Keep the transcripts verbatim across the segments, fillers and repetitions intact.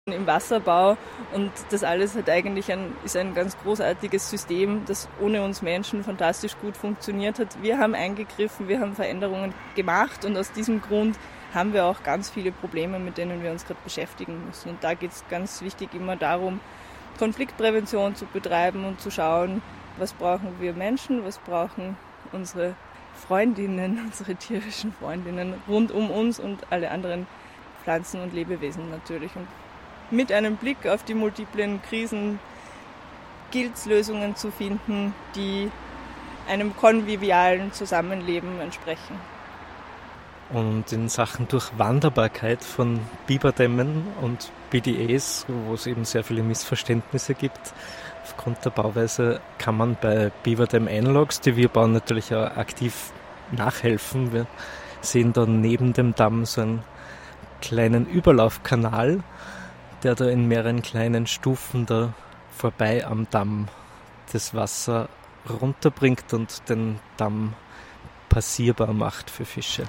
im Wasserbau und das alles hat eigentlich ein, ist ein ganz großartiges System, das ohne uns Menschen fantastisch gut funktioniert hat. Wir haben eingegriffen, wir haben Veränderungen gemacht und aus diesem Grund haben wir auch ganz viele Probleme, mit denen wir uns gerade beschäftigen müssen. Und da geht es ganz wichtig immer darum, Konfliktprävention zu betreiben und zu schauen, was brauchen wir Menschen, was brauchen unsere Freundinnen, unsere tierischen Freundinnen rund um uns und alle anderen Pflanzen und Lebewesen natürlich. Und mit einem Blick auf die multiplen Krisen gilt es, Lösungen zu finden, die einem konvivialen Zusammenleben entsprechen. Und in Sachen Durchwanderbarkeit von Biberdämmen und B D As, wo es eben sehr viele Missverständnisse gibt, aufgrund der Bauweise kann man bei Beaver Dam Analogs, die wir bauen, natürlich auch aktiv nachhelfen. Wir sehen da neben dem Damm so einen kleinen Überlaufkanal, der da in mehreren kleinen Stufen da vorbei am Damm das Wasser runterbringt und den Damm passierbar macht für Fische.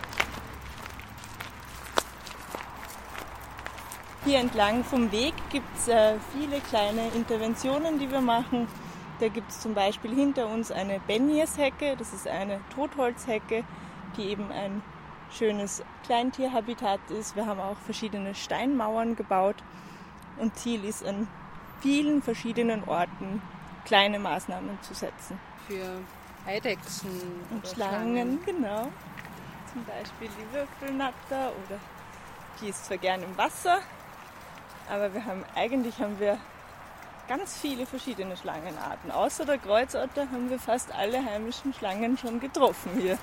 Hier entlang vom Weg gibt es äh, viele kleine Interventionen, die wir machen. Da gibt es zum Beispiel hinter uns eine Benjeshecke, das ist eine Totholzhecke, die eben ein schönes Kleintierhabitat ist. Wir haben auch verschiedene Steinmauern gebaut und Ziel ist, an vielen verschiedenen Orten kleine Maßnahmen zu setzen. Für Eidechsen und Schlangen. Schlangen, genau. Zum Beispiel die Würfelnatter oder die ist zwar gern im Wasser, aber wir haben eigentlich haben wir ganz viele verschiedene Schlangenarten. Außer der Kreuzotter haben wir fast alle heimischen Schlangen schon getroffen hier.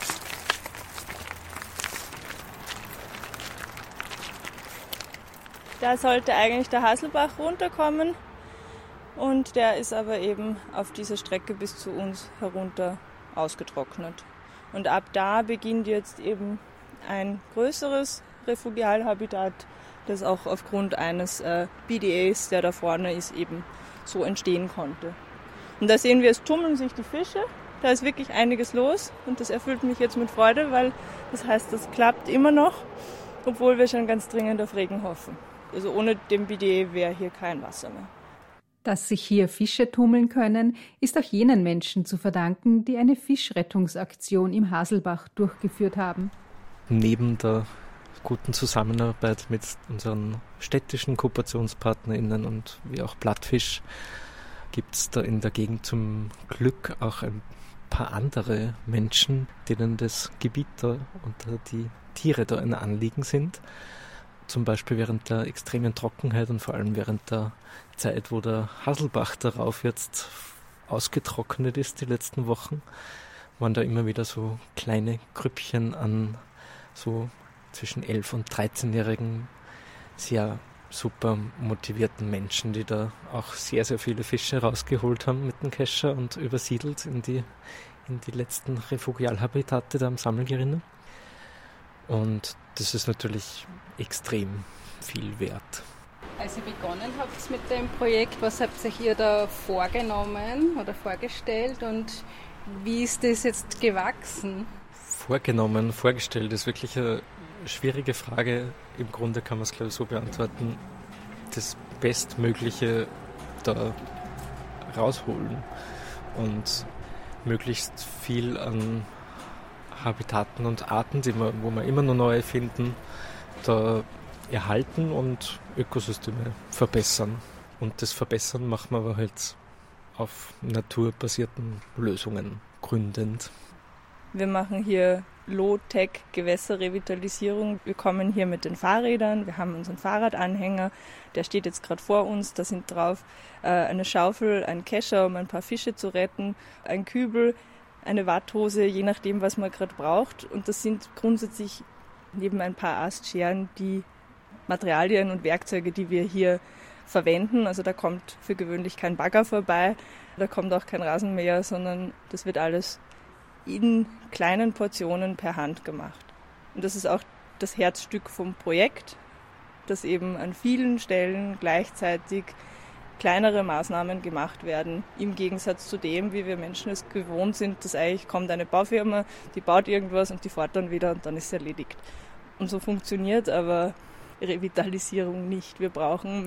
Da sollte eigentlich der Haselbach runterkommen und der ist aber eben auf dieser Strecke bis zu uns herunter ausgetrocknet. Und ab da beginnt jetzt eben ein größeres Refugialhabitat, das auch aufgrund eines äh, B D As, der da vorne ist, eben so entstehen konnte. Und da sehen wir, es tummeln sich die Fische, da ist wirklich einiges los und das erfüllt mich jetzt mit Freude, weil das heißt, das klappt immer noch, obwohl wir schon ganz dringend auf Regen hoffen. Also ohne den B D A wäre hier kein Wasser mehr. Dass sich hier Fische tummeln können, ist auch jenen Menschen zu verdanken, die eine Fischrettungsaktion im Haselbach durchgeführt haben. Neben der guten Zusammenarbeit mit unseren städtischen KooperationspartnerInnen und wie auch Plattfisch gibt es da in der Gegend zum Glück auch ein paar andere Menschen, denen das Gebiet da und die Tiere da ein Anliegen sind. Zum Beispiel während der extremen Trockenheit und vor allem während der Zeit, wo der Haselbach darauf jetzt ausgetrocknet ist, die letzten Wochen, waren da immer wieder so kleine Grüppchen an so zwischen elf- und dreizehnjährigen, sehr super motivierten Menschen, die da auch sehr, sehr viele Fische rausgeholt haben mit dem Kescher und übersiedelt in die, in die letzten Refugialhabitate da am Sammelgerinne. Und das ist natürlich extrem viel wert. Als ihr begonnen habt mit dem Projekt, was habt ihr da vorgenommen oder vorgestellt und wie ist das jetzt gewachsen? Vorgenommen, vorgestellt ist wirklich eine schwierige Frage. Im Grunde kann man es, glaube ich, so beantworten, das Bestmögliche da rausholen und möglichst viel an Habitaten und Arten, die wir, wo wir immer noch neue finden, da erhalten und Ökosysteme verbessern. Und das Verbessern machen wir aber halt auf naturbasierten Lösungen gründend. Wir machen hier Low-Tech-Gewässerrevitalisierung. Wir kommen hier mit den Fahrrädern, wir haben unseren Fahrradanhänger, der steht jetzt gerade vor uns, da sind drauf äh, eine Schaufel, ein Kescher, um ein paar Fische zu retten, ein Kübel, eine Watthose, je nachdem, was man gerade braucht. Und das sind grundsätzlich neben ein paar Astscheren die Materialien und Werkzeuge, die wir hier verwenden. Also da kommt für gewöhnlich kein Bagger vorbei, da kommt auch kein Rasenmäher, sondern das wird alles in kleinen Portionen per Hand gemacht. Und das ist auch das Herzstück vom Projekt, dass eben an vielen Stellen gleichzeitig kleinere Maßnahmen gemacht werden, im Gegensatz zu dem, wie wir Menschen es gewohnt sind, dass eigentlich kommt eine Baufirma, die baut irgendwas und die fährt dann wieder und dann ist es erledigt. Und so funktioniert aber Revitalisierung nicht. Wir brauchen